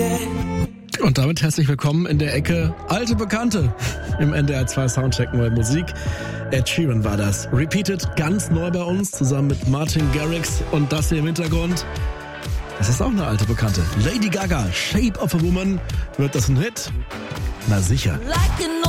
Und damit herzlich willkommen in der Ecke Alte Bekannte im NDR 2 Soundcheck Neue Musik. Ed Sheeran war das. Repeated, ganz neu bei uns, zusammen mit Martin Garrix und das hier im Hintergrund. Das ist auch eine alte Bekannte. Lady Gaga, Shape of a Woman. Wird das ein Hit? Na sicher.